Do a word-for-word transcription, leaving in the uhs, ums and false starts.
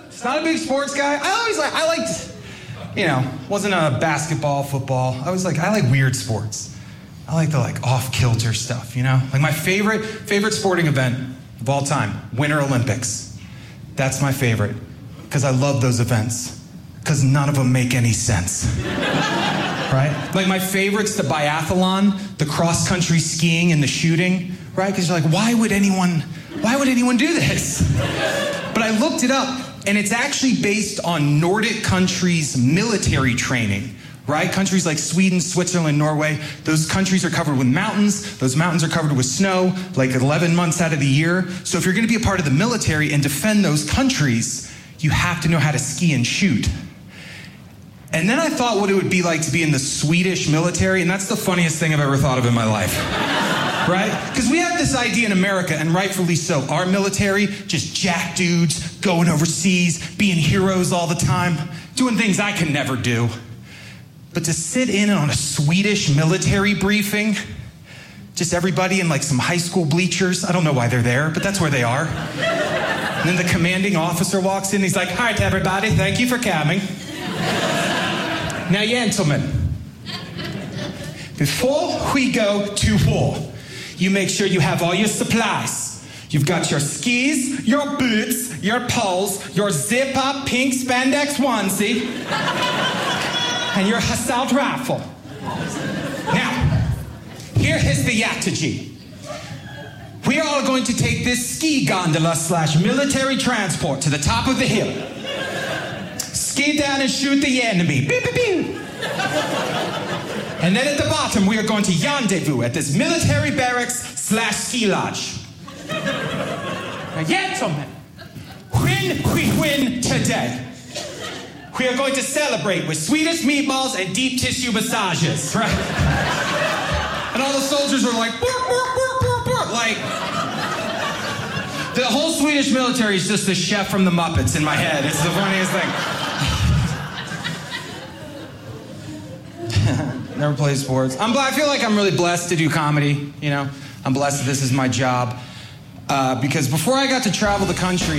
It's not a big sports guy. I always like, I liked, you know, wasn't a basketball, football. I was like, I like weird sports. I like the like off-kilter stuff, you know? Like my favorite, favorite sporting event of all time, Winter Olympics. That's my favorite, because I love those events, because none of them make any sense. Right? Like my favorite's the biathlon, the cross-country skiing and the shooting, right? Because you're like, why would anyone, why would anyone do this? But I looked it up, and it's actually based on Nordic countries' military training, right? Countries like Sweden, Switzerland, Norway, those countries are covered with mountains. Those mountains are covered with snow, like eleven months out of the year. So if you're gonna be a part of the military and defend those countries, you have to know how to ski and shoot. And then I thought what it would be like to be in the Swedish military, and that's the funniest thing I've ever thought of in my life, right? Because we have this idea in America, and rightfully so, our military, just jack dudes, going overseas, being heroes all the time, doing things I can never do. But to sit in on a Swedish military briefing, just everybody in like some high school bleachers, I don't know why they're there, but that's where they are. And then the commanding officer walks in, he's like, "All right, everybody, thank you for coming. Now, gentlemen, before we go to war, you make sure you have all your supplies. You've got your skis, your boots, your poles, your zip-up pink spandex onesie, and your assault rifle. Now, here is the strategy. We are all going to take this ski gondola slash military transport to the top of the hill. Ski down and shoot the enemy. Beep, beep, beep. And then at the bottom, we are going to rendezvous at this military barracks slash ski lodge. Now, gentlemen, when we win today, we are going to celebrate with Swedish meatballs and deep tissue massages, right? And all the soldiers are like, burp, burp, burp, burp, burp, like... The whole Swedish military is just the chef from the Muppets in my head. It's the funniest thing. Never played sports. I'm. I feel like I'm really blessed to do comedy. You know, I'm blessed that this is my job. Uh, because before I got to travel the country.